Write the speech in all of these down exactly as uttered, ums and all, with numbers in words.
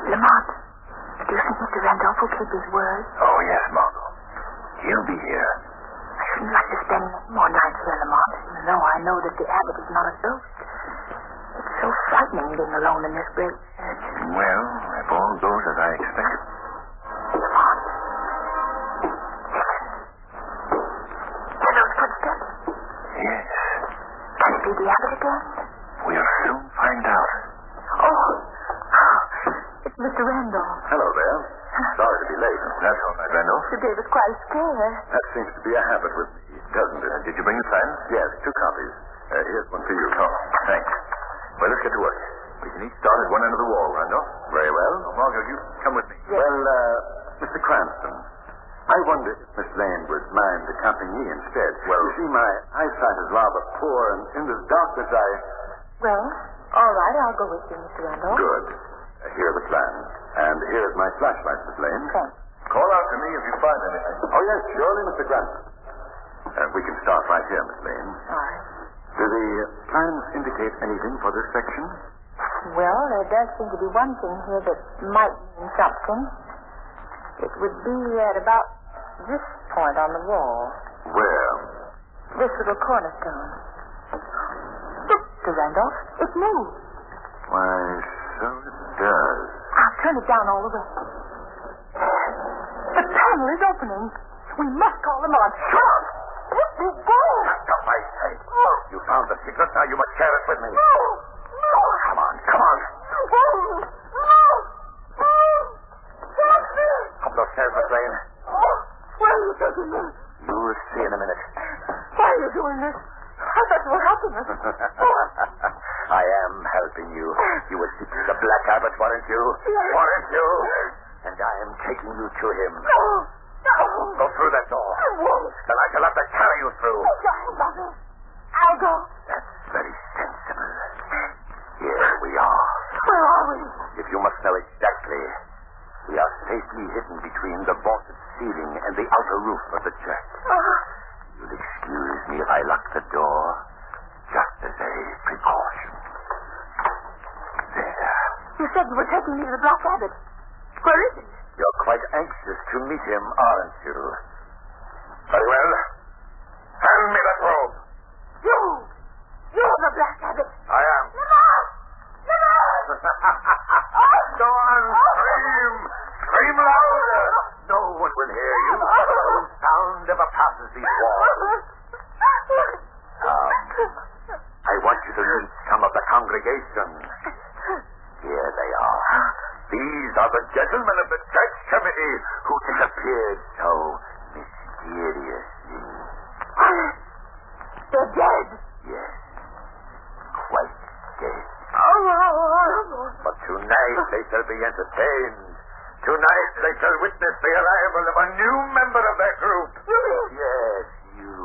Lamont, do you think Mister Randolph will keep his word? Oh, yes, Margot. He'll be here. I shouldn't like to spend more nights here, Lamont, even though I know that the abbot is not a ghost. It's so frightening being alone in this great church. Well, if all goes as I expect. Lamont. Listen. Hear those footsteps? Yes. Can it be the abbot again? We'll soon find out. Oh. It's Mister Randolph. Hello there. Sorry to be late. That's all right, Randolph. Today was quite a scare. That seems to be a habit with me, doesn't it? Uh, did you bring the plans? Yes, two copies. Uh, here's one for you. Oh, thanks. Well, let's get to work. We can each start at one end of the wall, Randolph. Very well. Oh, Margot, you come with me. Yes. Well, uh, Mister Cranston, I wondered if Miss Lane would mind accompanying me instead. Well, you see, my eyesight is rather poor, and in this darkness I... Well, all right, I'll go with you, Mister Randolph. Good. Uh, here are the plans. And here's my flashlight, Miss Lane. Thanks. Call out to me if you find anything. Oh, yes, surely, Mister Cranston. Uh, we can start right here, Miss Lane. All right. Do the plans indicate anything for this section? Well, there does seem to be one thing here that might mean something. It would be at about this point on the wall. Where? This little cornerstone. Look, Mister Randolph, it moves. Why, so it does. I'll turn it down all the way. The panel is opening. We must call them on. Come on! Let me go! For my sake. You found the secret, now you must share it with me. No! No! Come on, come on. No! No! No! Help me! Up those stairs, Miss Lane. Oh, where are you taking me? You'll see in a minute. Why are you doing this? I thought you were helping us. I am helping you. You were seeking the Black Abbot, weren't you? Yes. Weren't you? And I am taking you to him. No! No! Go through that door. I won't. Then I shall have to carry you through. Take your hands off me. I'll go. That's very sensible. Here we are. Where are we? If you must know exactly, we are safely hidden between the vaulted ceiling and the outer roof of the church. Oh, You'll excuse me if I lock the door, just as a precaution. There. you said you were taking me to the Black Abbot. Where is he? You're quite anxious to meet him, aren't you? Very well. Hand me that robe. You! You're the Black Abbot. I am. Lamont! Lamont! Go on, scream! Scream louder! No one will hear you. No sound ever passes these walls. Now, I want you to meet some of the congregation. Here they are. These are the gentlemen of the church committee who disappeared so mysteriously. They're dead. Yes, quite dead. Oh, horrible. But tonight they shall be entertained. Tonight they shall witness the arrival of a new member of their group. You mean? Yes, you.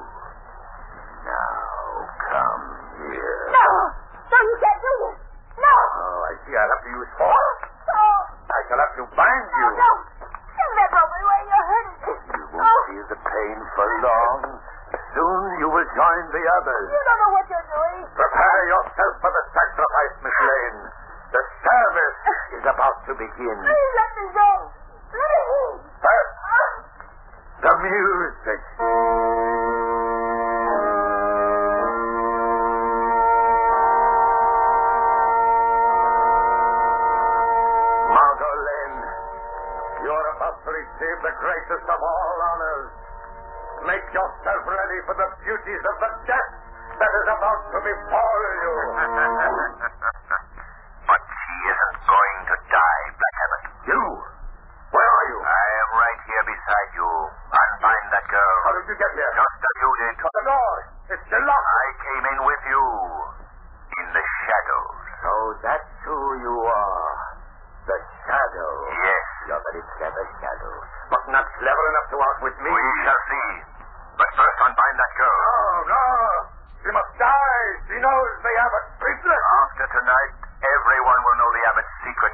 Now, come here. No! No, you can't do this. No! Oh, I see I'll have to use force. No! I shall have to bind you. No! Remember where you're hurting me. You won't feel the pain for long. Soon you will join the others. You don't know what you're doing. Prepare yourself for the sacrifice, Miss Lane. The service is about to begin. Please let me go. Please. First, the music. Margot Lane, you're about to receive the greatest of all honors. Make yourself ready for the beauties of the death that is about to befall you. But she isn't going to die, Black Abbot. You? Where are you? I am right here beside you. Unbind that girl. How did you get here? Just as you did. The door. It's still locked. I came in with you. In the shadows. So that's who you are. The Shadow. Yes. You're very clever, Shadow. But not clever enough to outwit me. We shall see. But first unbind that girl. No, no. She must die. She knows the Abbot's prisoner. After tonight, everyone will know the Abbot's secret.